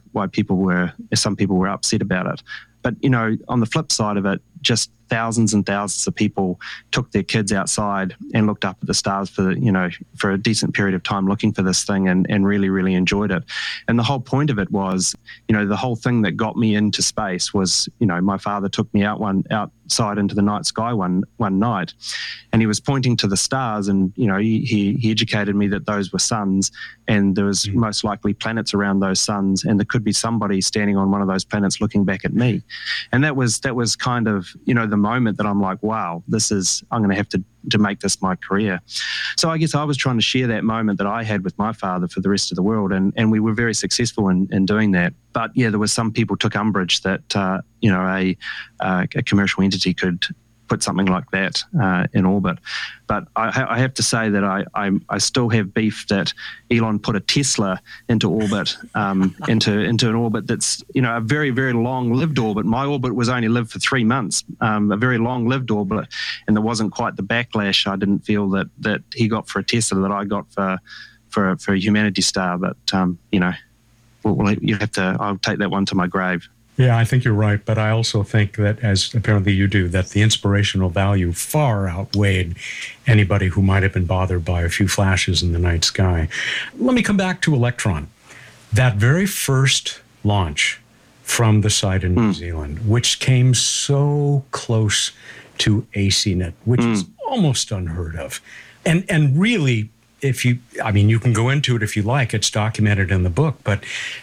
E: some people were upset about it. But on the flip side of it, just thousands and thousands of people took their kids outside and looked up at the stars for a decent period of time looking for this thing, and really, really enjoyed it. And the whole point of it was, the whole thing that got me into space was, my father took me outside into the night sky one night, and he was pointing to the stars, and he educated me that those were suns, and there was most likely planets around those suns, and there could be somebody standing on one of those planets looking back at me. And that was kind of the moment that I'm like, wow, I'm going to have to make this my career. So I guess I was trying to share that moment that I had with my father for the rest of the world, and we were very successful in doing that. But yeah, there was some people took umbrage that a commercial entity could put something like that in orbit. But I have to say that I still have beef that Elon put a Tesla into orbit, into an orbit that's a very, very long-lived orbit. My orbit was only lived for 3 months, a very long-lived orbit, and there wasn't quite the backlash I didn't feel that he got for a Tesla that I got for a Humanity Star. But I'll take that one to my grave.
B: Yeah, I think you're right, but I also think that, as apparently you do, that the inspirational value far outweighed anybody who might have been bothered by a few flashes in the night sky. Let me come back to Electron. That very first launch from the site in New Zealand, which came so close to ACNet, which is almost unheard of. And really, you can go into it if you like. It's documented in the book, but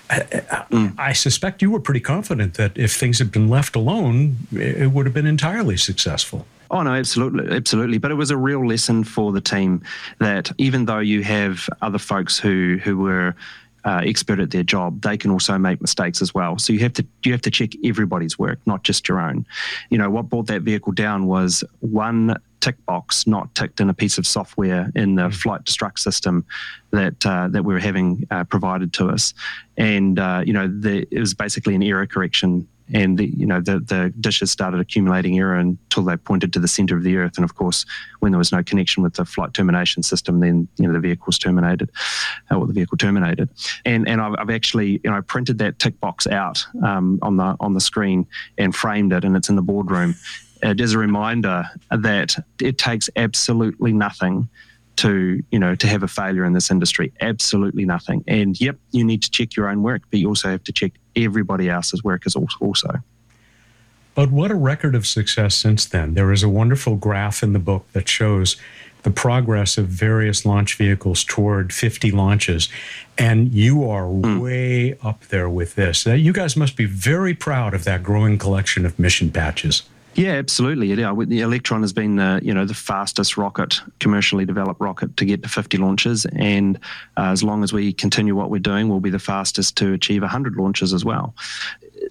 B: I suspect you were pretty confident that if things had been left alone, it would have been entirely successful.
E: Oh, no, absolutely. But it was a real lesson for the team that even though you have other folks who were expert at their job, they can also make mistakes as well. So you have to check everybody's work, not just your own. What brought that vehicle down was one tick box not ticked in a piece of software in the flight destruct system that we were having provided to us, and it was basically an error correction. And the dishes started accumulating error until they pointed to the center of the Earth. And of course, when there was no connection with the flight termination system, then the vehicle was terminated, or the vehicle terminated. And I've actually printed that tick box out on the screen and framed it, and it's in the boardroom. It is a reminder that it takes absolutely nothing to have a failure in this industry. Absolutely nothing. And yep, you need to check your own work, but you also have to check everybody else's work as also.
B: But what a record of success since then. There is a wonderful graph in the book that shows the progress of various launch vehicles toward 50 launches. And you are way up there with this. You guys must be very proud of that growing collection of mission patches.
E: Yeah, absolutely. Yeah, the Electron has been the fastest rocket, commercially developed rocket to get to 50 launches, and as long as we continue what we're doing, we'll be the fastest to achieve 100 launches as well.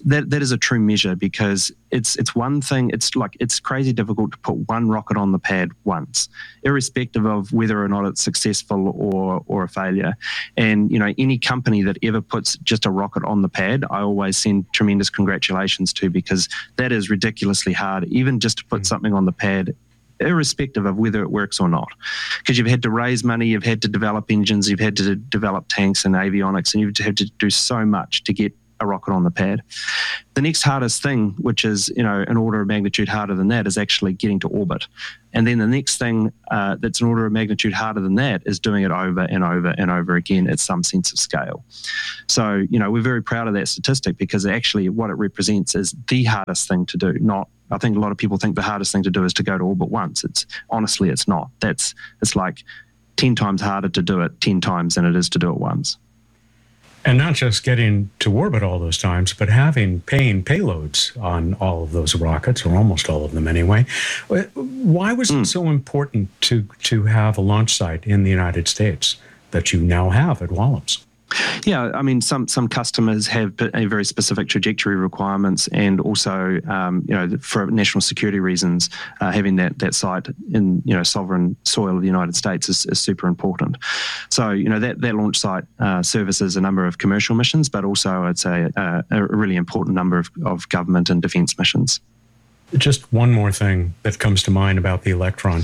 E: that is a true measure, because it's one thing. It's crazy difficult to put one rocket on the pad once, irrespective of whether or not it's successful or a failure. And any company that ever puts just a rocket on the pad, I always send tremendous congratulations to, because that is ridiculously hard, even just to put something on the pad, irrespective of whether it works or not, because you've had to raise money, you've had to develop engines, you've had to develop tanks and avionics, and you've had to do so much to get a rocket on the pad. The next hardest thing, which is an order of magnitude harder than that, is actually getting to orbit. And then the next thing that's an order of magnitude harder than that is doing it over and over and over again at some sense of scale. So we're very proud of that statistic, because actually what it represents is the hardest thing to do. I think a lot of people think the hardest thing to do is to go to orbit once. It's not. It's like 10 times harder to do it 10 times than it is to do it once.
B: And not just getting to orbit all those times, but having paying payloads on all of those rockets, or almost all of them anyway. Why was it so important to have a launch site in the United States that you now have at Wallops?
E: Yeah, I mean, some customers have a very specific trajectory requirements, and also, for national security reasons, having that site in sovereign soil of the United States is super important. So that launch site services a number of commercial missions, but also I'd say a really important number of government and defence missions.
B: Just one more thing that comes to mind about the Electron: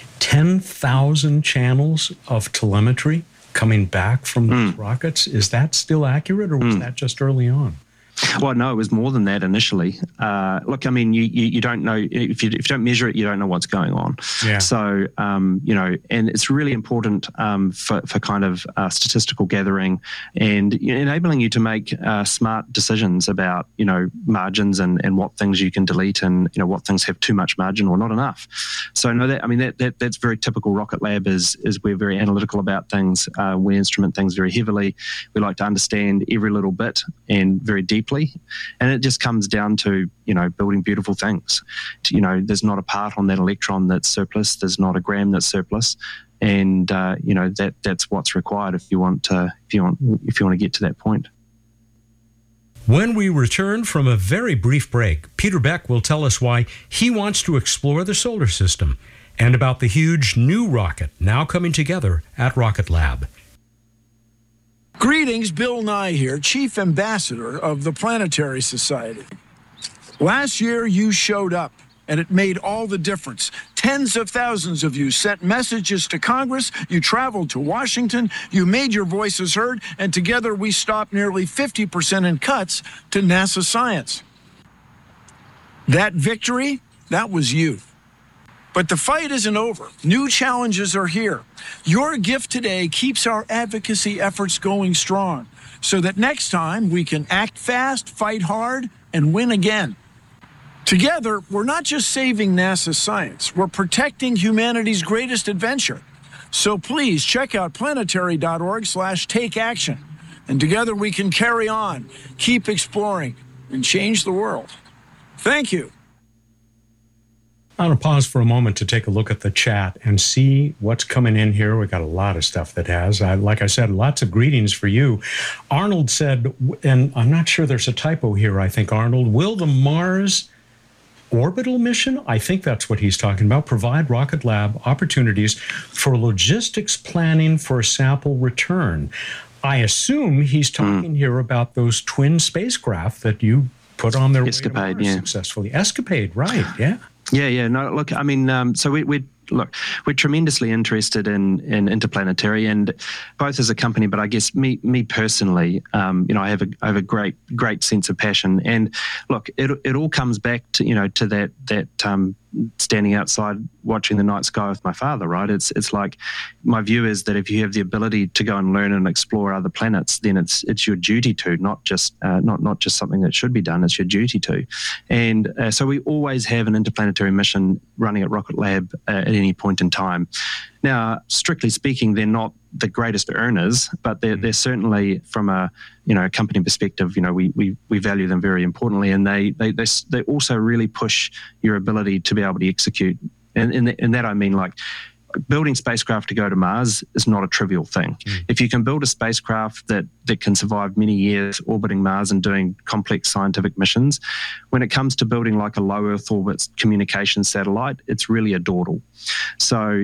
B: 10,000 channels of telemetry coming back from those rockets. Is that still accurate, or was that just early on?
E: Well, no, it was more than that initially. Look, I mean, you don't know, if you don't measure it, you don't know what's going on. Yeah. So, and it's really important for kind of statistical gathering and enabling you to make smart decisions about, margins and what things you can delete, and, what things have too much margin or not enough. So, no, that's very typical Rocket Lab is we're very analytical about things. We instrument things very heavily. We like to understand every little bit and very deeply. And it just comes down to, building beautiful things. There's not a part on that Electron that's surplus. There's not a gram that's surplus. And, that's what's required if you want to get to that point.
B: When we return from a very brief break, Peter Beck will tell us why he wants to explore the solar system, and about the huge new rocket now coming together at Rocket Lab.
F: Greetings, Bill Nye here, Chief Ambassador of the Planetary Society. Last year, you showed up, and it made all the difference. Tens of thousands of you sent messages to Congress, you traveled to Washington, you made your voices heard, and together we stopped nearly 50% in cuts to NASA science. That victory, that was you. But the fight isn't over. New challenges are here. Your gift today keeps our advocacy efforts going strong, so that next time we can act fast, fight hard, and win again. Together, we're not just saving NASA science, we're protecting humanity's greatest adventure. So please check out planetary.org/takeaction. And together we can carry on, keep exploring, and change the world. Thank you.
B: I'm going to pause for a moment to take a look at the chat and see what's coming in here. We got a lot of stuff that has, like I said, lots of greetings for you. Arnold said, and I'm not sure there's a typo here, I think, Arnold, will the Mars orbital mission, I think that's what he's talking about, provide Rocket Lab opportunities for logistics planning for sample return? I assume he's talking here about those twin spacecraft that you put on their
E: Escapade,
B: way to Mars successfully. Escapade, right, yeah.
E: Yeah. No, look, I mean, so we're tremendously interested in interplanetary, and both as a company, but I guess me personally, I have a great sense of passion. And look, it all comes back to to that standing outside watching the night sky with my father, right? It's like, my view is that if you have the ability to go and learn and explore other planets, then it's your duty to, not just something that should be done. It's your duty to. And so we always have an interplanetary mission running at Rocket Lab at any point in time. Now, strictly speaking, they're not the greatest earners, but they're certainly, from a company perspective, we value them very importantly, and they also really push your ability to be able to execute. And in that I mean, like, building spacecraft to go to Mars is not a trivial thing. If you can build a spacecraft that can survive many years orbiting Mars and doing complex scientific missions, when it comes to building like a low Earth orbit communication satellite, it's really a dawdle. So,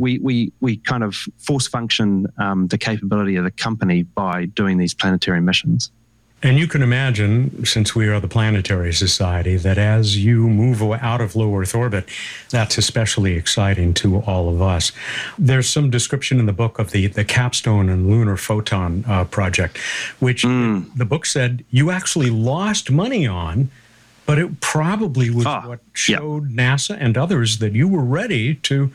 E: we kind of force function the capability of the company by doing these planetary missions.
B: And you can imagine, since we are the Planetary Society, that as you move out of low Earth orbit, that's especially exciting to all of us. There's some description in the book of the Capstone and Lunar Photon project, which the book said you actually lost money on, but it probably was what showed NASA and others that you were ready to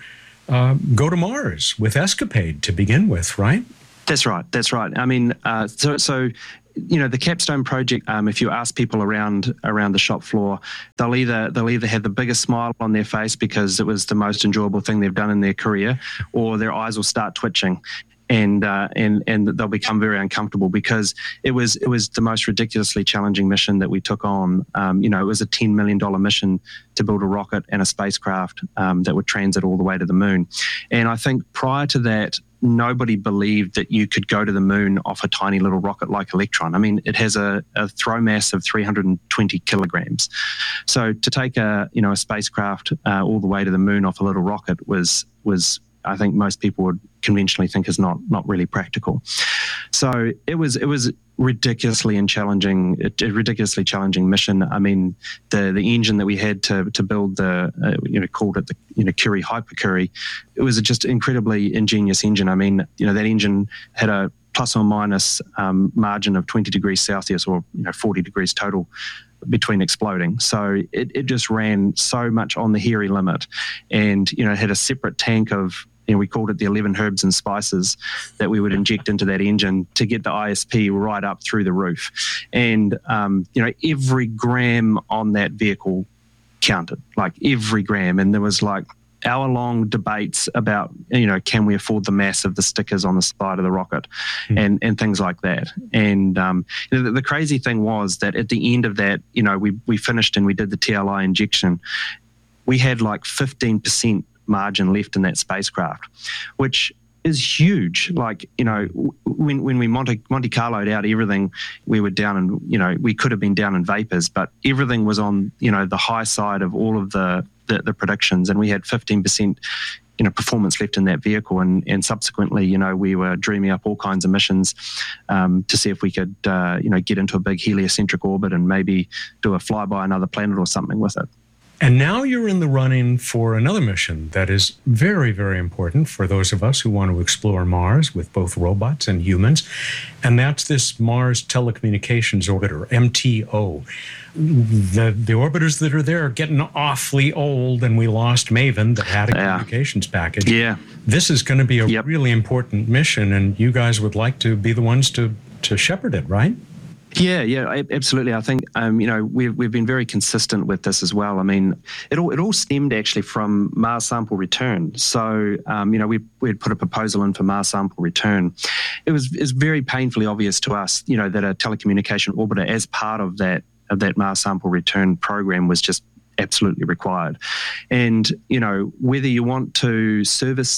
B: go to Mars with Escapade to begin with, right?
E: That's right. I mean, so the Capstone project, if you ask people around the shop floor, they'll either have the biggest smile on their face because it was the most enjoyable thing they've done in their career, or their eyes will start twitching. And they'll become very uncomfortable because it was the most ridiculously challenging mission that we took on. It was a $10 million mission to build a rocket and a spacecraft that would transit all the way to the moon. And I think prior to that, nobody believed that you could go to the moon off a tiny little rocket like Electron. I mean, it has a throw mass of 320 kilograms. So to take a spacecraft all the way to the moon off a little rocket was I think most people would conventionally think is not really practical. So it was ridiculously challenging mission. I mean, the engine that we had to build called it the Curie Hyper-Curie, it was just incredibly ingenious engine. I mean, that engine had a plus or minus margin of 20 degrees Celsius or 40 degrees total between exploding. So it just ran so much on the hairy limit, and it had a separate tank of, we called it the 11 herbs and spices that we would inject into that engine to get the ISP right up through the roof. And every gram on that vehicle counted, like every gram. And there was like hour-long debates about, can we afford the mass of the stickers on the side of the rocket and things like that. And the crazy thing was that at the end of that, we finished and we did the TLI injection. We had like 15% margin left in that spacecraft, which is huge. Like, when we Monte Carlo'd out everything, we were down in, we could have been down in vapors, but everything was on, the high side of all of the predictions, and we had 15% performance left in that vehicle, and subsequently we were dreaming up all kinds of missions to see if we could get into a big heliocentric orbit and maybe do a flyby another planet or something with it.
B: And now you're in the running for another mission that is very, very important for those of us who want to explore Mars with both robots and humans. And that's this Mars Telecommunications Orbiter, MTO. The orbiters that are there are getting awfully old, and we lost Maven that had a communications package. Yeah. This is going to be a really important mission, and you guys would like to be the ones to shepherd it, right?
E: Yeah, absolutely. I think we've been very consistent with this as well. I mean, it all stemmed actually from Mars sample return. So we had put a proposal in for Mars sample return. It's very painfully obvious to us, that a telecommunication orbiter as part of that Mars sample return program was just absolutely required. And whether you want to service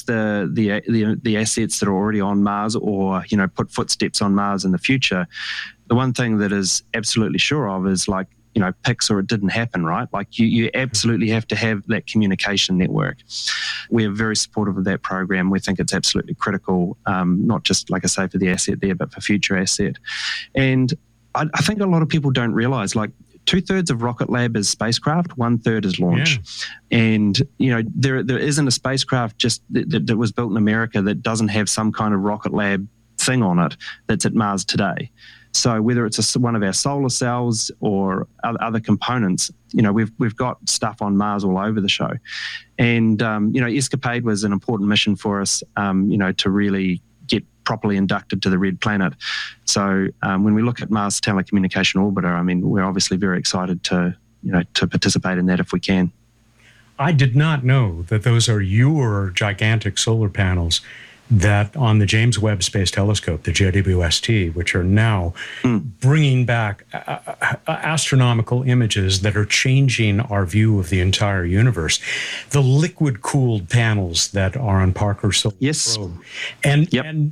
E: the assets that are already on Mars or put footsteps on Mars in the future, the one thing that is absolutely sure of is PIX or it didn't happen, right? Like you absolutely have to have that communication network. We are very supportive of that program. We think it's absolutely critical, not just, like I say, for the asset there, but for future asset. And I think a lot of people don't realize, 2/3 of Rocket Lab is spacecraft, 1/3 is launch. Yeah. And, there isn't a spacecraft just that was built in America that doesn't have some kind of Rocket Lab thing on it that's at Mars today. So whether it's one of our solar cells or other components, we've got stuff on Mars all over the show. And, Escapade was an important mission for us, to really get properly inducted to the Red Planet. So when we look at Mars Telecommunication Orbiter, I mean, we're obviously very excited to participate in that if we can.
B: I did not know that those are your gigantic solar panels that on the James Webb Space Telescope, the JWST, which are now bringing back astronomical images that are changing our view of the entire universe. The liquid-cooled panels that are on Parker Solar Probe. And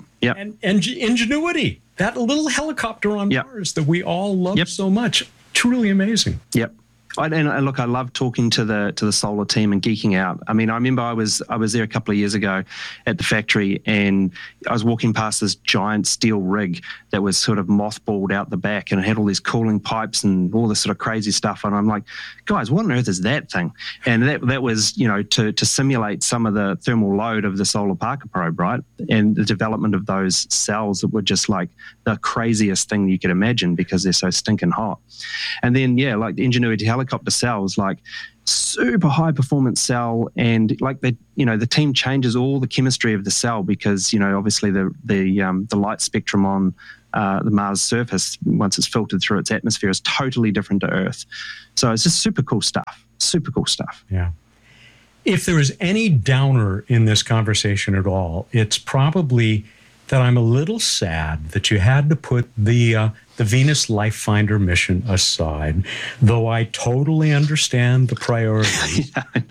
B: Ingenuity, that little helicopter on Mars that we all love so much. Truly amazing.
E: Yep. And look, I love talking to the solar team and geeking out. I mean, I remember I was there a couple of years ago at the factory, and I was walking past this giant steel rig that was sort of mothballed out the back, and it had all these cooling pipes and all this sort of crazy stuff. And I'm like, guys, what on earth is that thing? And that was, you know, to simulate some of the thermal load of the Solar Parker probe, right? And the development of those cells that were just like the craziest thing you could imagine because they're so stinking hot. And then, like the Ingenuity helicopter cells, like super high performance cell, and like the team changes all the chemistry of the cell because, you know, obviously the light spectrum on the Mars surface, once it's filtered through its atmosphere, is totally different to Earth. So it's just super cool stuff. Super cool stuff.
B: Yeah. If there is any downer in this conversation at all, it's probably that I'm a little sad that you had to put the Venus Life Finder mission aside, though I totally understand the priority.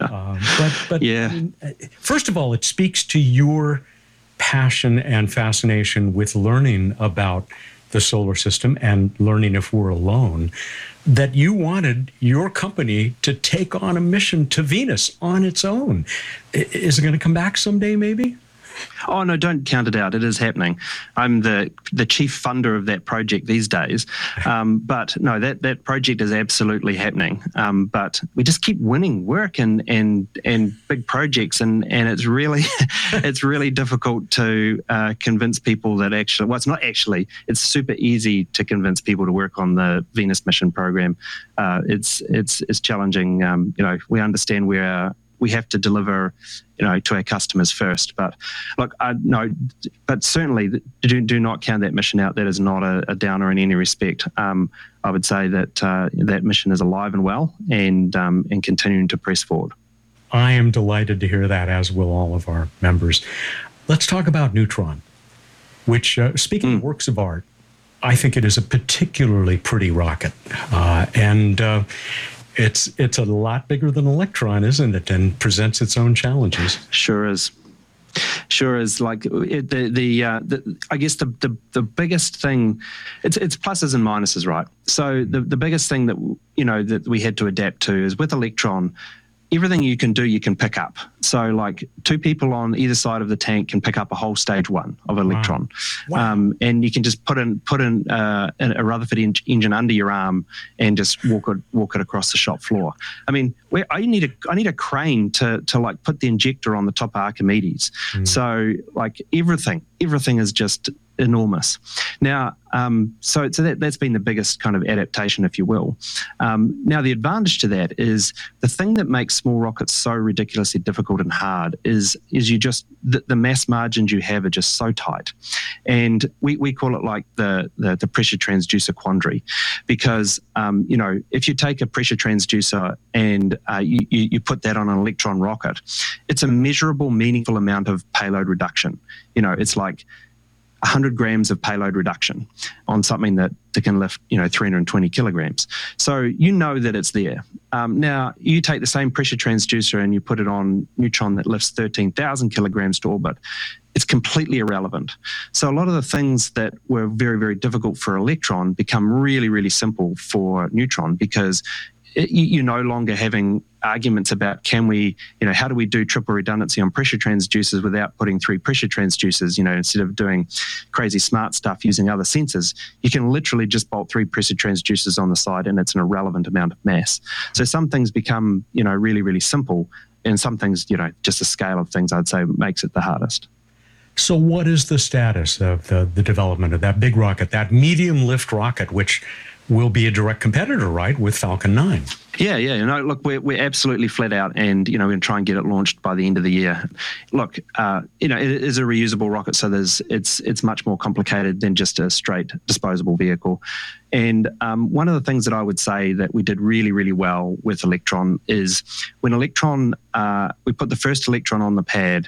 B: But
E: yeah.
B: I mean, first of all, it speaks to your passion and fascination with learning about the solar system and learning if we're alone, that you wanted your company to take on a mission to Venus on its own. Is it going to come back someday, maybe?
E: Oh, no, don't count it out. It is happening. I'm the chief funder of that project these days. But no, that project is absolutely happening. But we just keep winning work and big projects. And it's really, it's really difficult to convince people that actually, well, it's not actually, it's super easy to convince people to work on the Venus mission program. It's challenging. You know, we understand we have to deliver, you know, to our customers first. But look, but certainly do not count that mission out. That is not a downer in any respect. I would say that that mission is alive and well and continuing to press forward.
B: I am delighted to hear that, as will all of our members. Let's talk about Neutron, which, speaking of works of art, I think it is a particularly pretty rocket. It's a lot bigger than Electron, isn't it? And presents its own challenges.
E: Sure is. Like I guess the biggest thing, it's pluses and minuses, right? So the biggest thing that we had to adapt to is with Electron, everything you can do, you can pick up. So like two people on either side of the tank can pick up a whole stage one of Electron. Wow. And you can just put in a Rutherford engine under your arm and just walk it across the shop floor. I mean, I need a crane to like put the injector on the top of Archimedes. So like everything is just enormous. Now, so that's been the biggest kind of adaptation, if you will. Now, the advantage to that is the thing that makes small rockets so ridiculously difficult and hard is you just the mass margins you have are just so tight, and we call it like the pressure transducer quandary, because if you take a pressure transducer and you put that on an Electron rocket, it's a measurable, meaningful amount of payload reduction. It's like 100 grams of payload reduction on something that can lift, 320 kilograms. So that it's there. Now, you take the same pressure transducer and you put it on Neutron that lifts 13,000 kilograms to orbit. It's completely irrelevant. So a lot of the things that were very, very difficult for Electron become really, really simple for Neutron, because you're no longer having arguments about how do we do triple redundancy on pressure transducers without putting 3 pressure transducers, instead of doing crazy smart stuff using other sensors. You can literally just bolt 3 pressure transducers on the side and it's an irrelevant amount of mass. So some things become, really, really simple, and some things, just the scale of things, I'd say, makes it the hardest.
B: So what is the status of the development of that big rocket, that medium lift rocket, which will be a direct competitor, right, with Falcon 9?
E: Yeah. Look, we're absolutely flat out, and we're going to try and get it launched by the end of the year. Look, it is a reusable rocket, so it's much more complicated than just a straight disposable vehicle. And one of the things that I would say that we did really, really well with Electron is when we put the first Electron on the pad,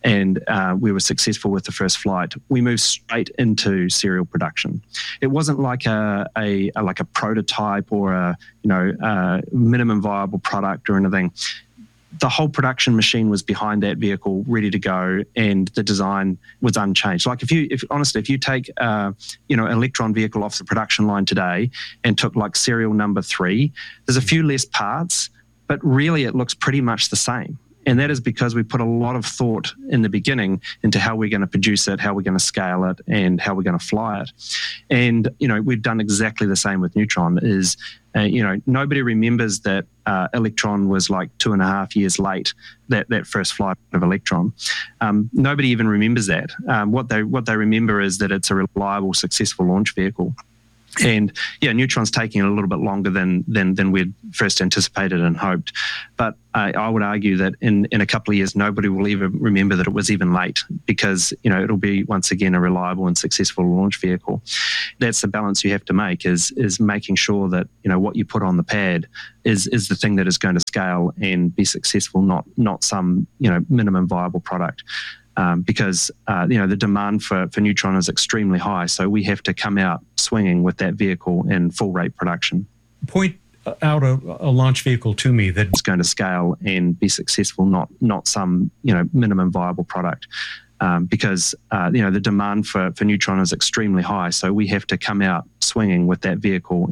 E: and we were successful with the first flight, we moved straight into serial production. It wasn't like a prototype or a minimum viable product or anything. The whole production machine was behind that vehicle, ready to go, and the design was unchanged. Like if you take Electron vehicle off the production line today and took like serial number 3, there's a few less parts, but really it looks pretty much the same. And that is because we put a lot of thought in the beginning into how we're going to produce it, how we're going to scale it, and how we're going to fly it. And, we've done exactly the same with Neutron. Nobody remembers that Electron was like 2.5 years late, that first flight of Electron. Nobody even remembers that. What they remember is that it's a reliable, successful launch vehicle. And Neutron's taking a little bit longer than we'd first anticipated and hoped. But I would argue that in a couple of years, nobody will even remember that it was even late, because, it'll be once again a reliable and successful launch vehicle. That's the balance you have to make, is making sure that, what you put on the pad is the thing that is going to scale and be successful, not some, minimum viable product. Because the demand for Neutron is extremely high, so we have to come out swinging with that vehicle in full rate production.
B: Point out a launch vehicle to me that's
E: going to scale and be successful, not some minimum viable product. Because the demand for Neutron is extremely high, so we have to come out swinging with that vehicle